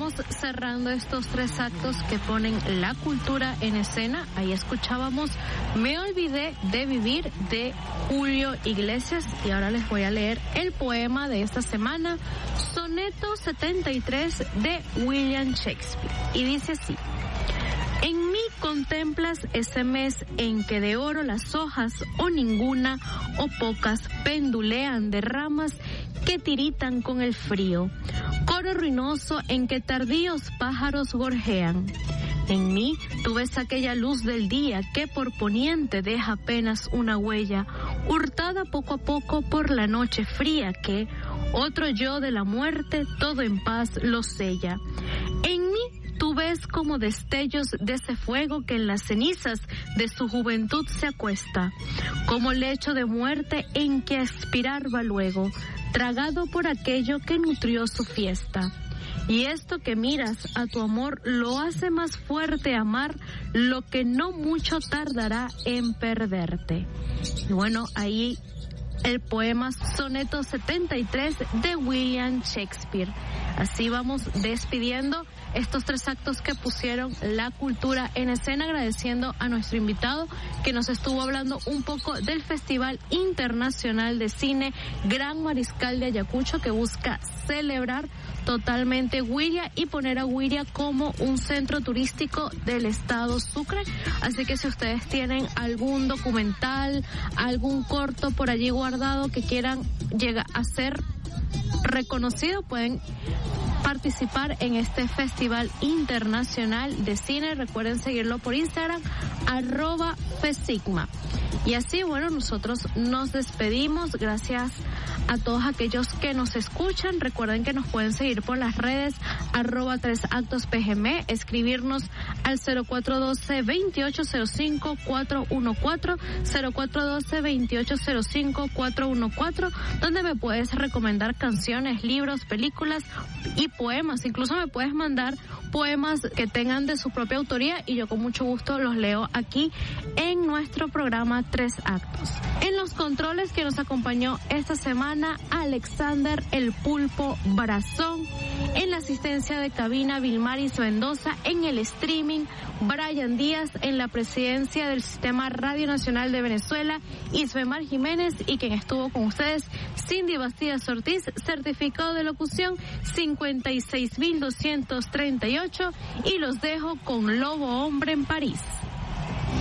vamos cerrando estos 3 actos que ponen la cultura en escena. Ahí escuchábamos Me olvidé de vivir de Julio Iglesias y ahora les voy a leer el poema de esta semana, Soneto 73 de William Shakespeare. Y dice así: en mí contemplas ese mes en que de oro las hojas o ninguna o pocas pendulean de ramas que tiritan con el frío, coro ruinoso en que tardíos pájaros gorjean. En mí tú ves aquella luz del día que por poniente deja apenas una huella, hurtada poco a poco por la noche fría que, otro yo de la muerte, todo en paz lo sella. En mí tú ves como destellos de ese fuego que en las cenizas de su juventud se acuesta, como lecho de muerte en que aspirar va luego, tragado por aquello que nutrió su fiesta. Y esto que miras a tu amor lo hace más fuerte amar lo que no mucho tardará en perderte. Y bueno, ahí el poema Soneto 73 de William Shakespeare. Así vamos despidiendo estos 3 actos que pusieron la cultura en escena, agradeciendo a nuestro invitado que nos estuvo hablando un poco del Festival Internacional de Cine Gran Mariscal de Ayacucho, que busca celebrar totalmente Huilla y poner a Huilla como un centro turístico del estado Sucre. Así que si ustedes tienen algún documental, algún corto por allí guardado que quieran llegar a ser reconocido, pueden participar en este Festival Internacional de Cine. Recuerden seguirlo por Instagram, @FESIGMA. Y así, bueno, nosotros nos despedimos. Gracias a todos aquellos que nos escuchan. Recuerden que nos pueden seguir por las redes, @3actospgm, escribirnos al 0412-2805-414, 0412-2805-414, donde me puedes recomendar canciones, libros, películas y poemas. Incluso me puedes mandar poemas que tengan de su propia autoría y yo con mucho gusto los leo aquí en nuestro programa 3 Actos. En los controles que nos acompañó esta semana, Alexander El Pulpo Brazón. En la asistencia de cabina, Vilmaris Mendoza. En el streaming, Brian Díaz. En la presidencia del Sistema Radio Nacional de Venezuela, Isbemar Jiménez. Y quien estuvo con ustedes, Cindy Bastidas Ortiz. Certificado de locución 56.238. Y los dejo con Lobo Hombre en París.